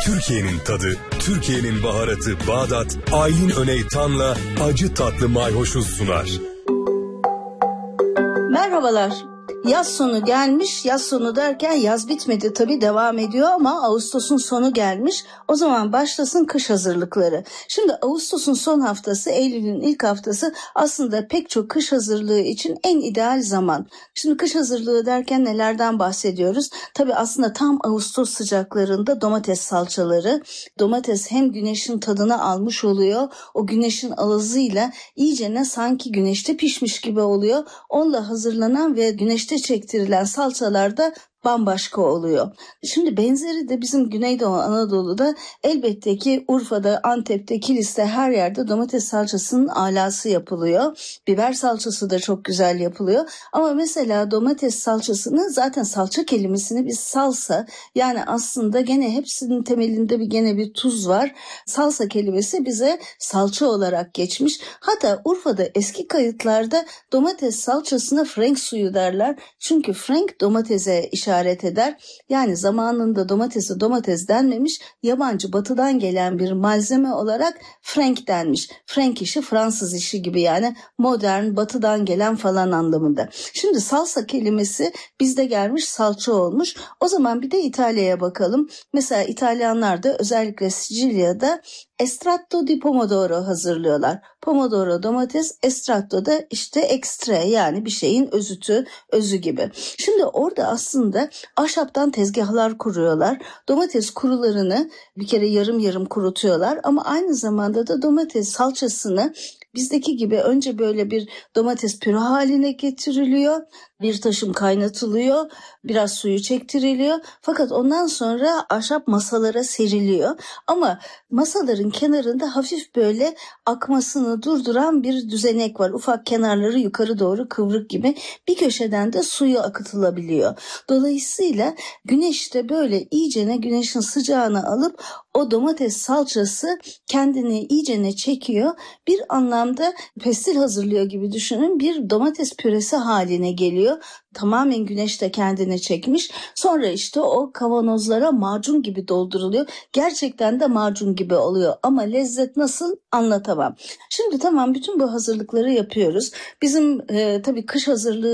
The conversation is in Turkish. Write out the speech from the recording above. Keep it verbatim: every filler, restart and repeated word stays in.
Türkiye'nin tadı, Türkiye'nin baharatı Bağdat, Aylin Öneytan'la acı tatlı mayhoşuz sunar. Merhabalar. Yaz sonu gelmiş, yaz sonu derken yaz bitmedi tabii, devam ediyor ama Ağustos'un sonu gelmiş. O zaman başlasın kış hazırlıkları. Şimdi Ağustos'un son haftası, Eylül'ün ilk haftası aslında pek çok kış hazırlığı için en ideal zaman. Şimdi kış hazırlığı derken nelerden bahsediyoruz? Tabii aslında tam Ağustos sıcaklarında domates salçaları. Domates hem güneşin tadını almış oluyor, o güneşin ağzıyla iyicene sanki güneşte pişmiş gibi oluyor. Onunla hazırlanan ve güneşte çektirilen salçalar da bambaşka oluyor. Şimdi benzeri de bizim Güneydoğu Anadolu'da elbette ki Urfa'da, Antep'te, Kilis'te her yerde domates salçasının alası yapılıyor. Biber salçası da çok güzel yapılıyor. Ama mesela domates salçasını, zaten salça kelimesini biz salsa, yani aslında gene hepsinin temelinde bir gene bir tuz var. Salsa kelimesi bize salça olarak geçmiş. Hatta Urfa'da eski kayıtlarda domates salçasına Frank suyu derler. Çünkü Frank domatese işaret eder. Yani zamanında domatesi domates denmemiş, yabancı batıdan gelen bir malzeme olarak Frank denmiş. Frank işi Fransız işi gibi, yani modern batıdan gelen falan anlamında. Şimdi salsa kelimesi bizde gelmiş, salça olmuş. O zaman bir de İtalya'ya bakalım. Mesela İtalyanlar da özellikle Sicilya'da estratto di pomodoro hazırlıyorlar. Pomodoro domates, estratto da işte ekstra, yani bir şeyin özütü, özü gibi. Şimdi orada aslında ahşaptan tezgahlar kuruyorlar. Domates kurularını bir kere yarım yarım kurutuyorlar ama aynı zamanda da domates salçasını bizdeki gibi önce böyle bir domates püre haline getiriliyor. Bir taşım kaynatılıyor, biraz suyu çektiriliyor. Fakat ondan sonra ahşap masalara seriliyor. Ama masaların kenarında hafif böyle akmasını durduran bir düzenek var. Ufak kenarları yukarı doğru kıvrık gibi, bir köşeden de suyu akıtılabiliyor. Dolayısıyla güneşte böyle iyicene güneşin sıcağını alıp o domates salçası kendini iyicene çekiyor. Bir anlamda pestil hazırlıyor gibi düşünün. Bir domates püresi haline geliyor. Tamamen güneşte kendine çekmiş. Sonra işte o kavanozlara macun gibi dolduruluyor. Gerçekten de macun gibi oluyor. Ama lezzet nasıl, anlatamam. Şimdi tamam, bütün bu hazırlıkları yapıyoruz. Bizim e, tabii kış hazırlığı